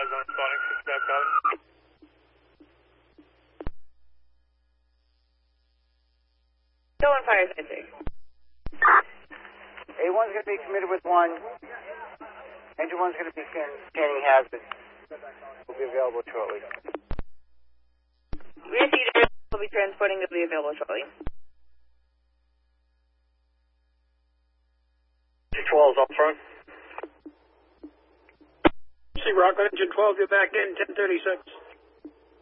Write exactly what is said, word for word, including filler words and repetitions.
zone spawning, six back out. Still on fire, side six. A one's going to be committed with one. Engine one's going to be containing hazards. Will be available shortly. We received will be transporting, will be available shortly. twelve's up front. See Rock, engine twelve, you're back in, ten thirty-six.